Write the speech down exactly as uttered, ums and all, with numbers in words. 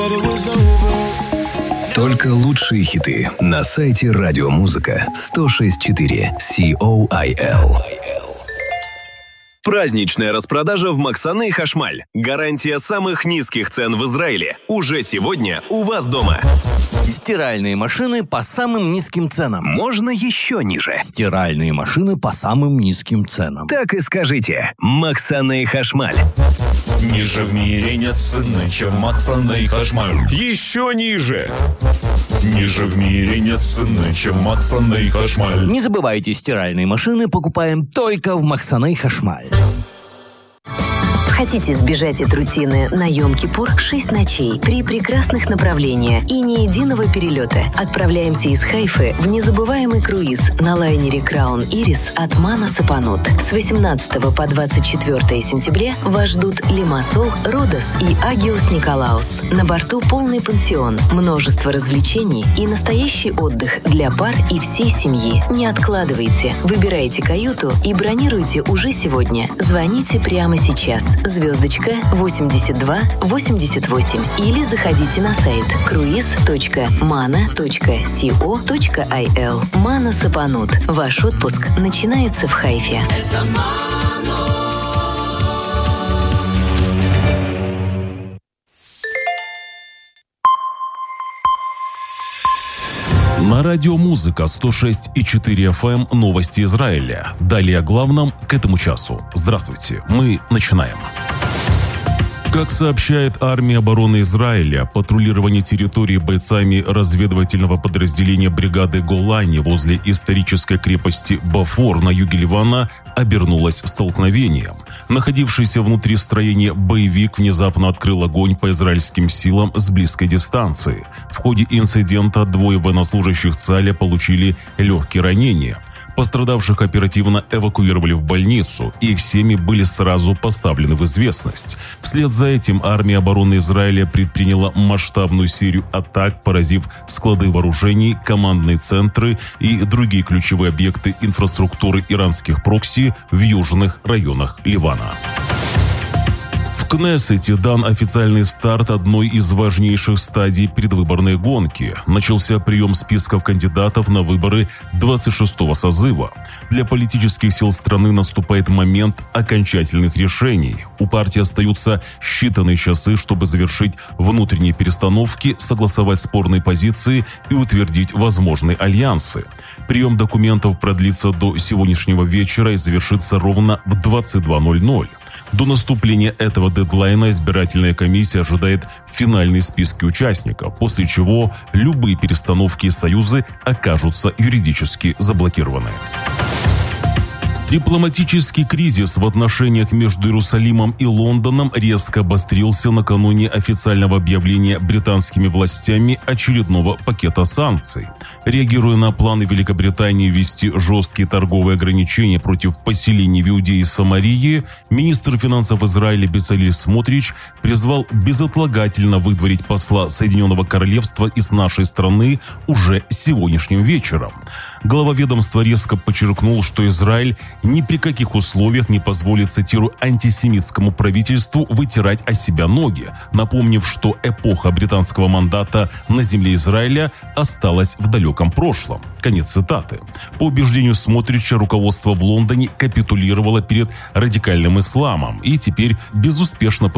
Только лучшие хиты на сайте Радиомузыка сто шесть четыре Сиол. Праздничная распродажа в Максаны Хашмаль. Гарантия самых низких цен в Израиле. Уже сегодня у вас дома. Стиральные машины по самым низким ценам. Можно еще ниже. Стиральные машины по самым низким ценам. Так и скажите. Максаны Хашмаль. Ниже в мире нет цены, чем Максаны Хашмаль. Еще ниже. Ниже в мире нет цены, чем Максаны Хашмаль. Не забывайте, стиральные машины покупаем только в Максаны Хашмаль. Хотите сбежать от рутины на Йом-Кипур шесть ночей при прекрасных направлениях и ни единого перелета? Отправляемся из Хайфы в незабываемый круиз на лайнере Краун Ирис от Мана Сапанут. С восемнадцатого по двадцать четвёртое сентября вас ждут Лимассол, Родос и Агиос Николаус. На борту полный пансион, множество развлечений и настоящий отдых для пар и всей семьи. Не откладывайте, выбирайте каюту и бронируйте уже сегодня. Звоните прямо сейчас. Звездочка восемьдесят два восемьдесят восемь или заходите на сайт круиз точка мана точка ко точка ай эл. Мана Сапанут. Ваш отпуск начинается в Хайфе. На Радиомузыка сто шесть и четыре эф эм новости Израиля. Далее о главном к этому часу. Здравствуйте, мы начинаем. Как сообщает Армия обороны Израиля, патрулирование территории бойцами разведывательного подразделения бригады Голани возле исторической крепости Бафор на юге Ливана обернулось столкновением. Находившийся внутри строения боевик внезапно открыл огонь по израильским силам с близкой дистанции. В ходе инцидента двое военнослужащих ЦАЛя получили легкие ранения. Пострадавших оперативно эвакуировали в больницу, и их семьи были сразу поставлены в известность. Вслед за этим армия обороны Израиля предприняла масштабную серию атак, поразив склады вооружений, командные центры и другие ключевые объекты инфраструктуры иранских прокси в южных районах Ливана. В Кнессете дан официальный старт одной из важнейших стадий предвыборной гонки. Начался прием списков кандидатов на выборы двадцать шестого созыва. Для политических сил страны наступает момент окончательных решений. У партии остаются считанные часы, чтобы завершить внутренние перестановки, согласовать спорные позиции и утвердить возможные альянсы. Прием документов продлится до сегодняшнего вечера и завершится ровно в двадцать два ноль ноль. До наступления этого дедлайна избирательная комиссия ожидает финальные списки участников, после чего любые перестановки и союзы окажутся юридически заблокированы. Дипломатический кризис в отношениях между Иерусалимом и Лондоном резко обострился накануне официального объявления британскими властями очередного пакета санкций. Реагируя на планы Великобритании ввести жесткие торговые ограничения против поселений в Иудее и Самарии, министр финансов Израиля Бецалель Смотрич призвал безотлагательно выдворить посла Соединенного Королевства из нашей страны уже сегодняшним вечером. Глава ведомства резко подчеркнул, что Израиль ни при каких условиях не позволит, цитирую, антисемитскому правительству вытирать о себя ноги, напомнив, что эпоха британского мандата на земле Израиля осталась в далеком прошлом. Конец цитаты. По убеждению Смотрича, руководство в Лондоне капитулировало перед радикальным исламом и теперь безуспешно пытается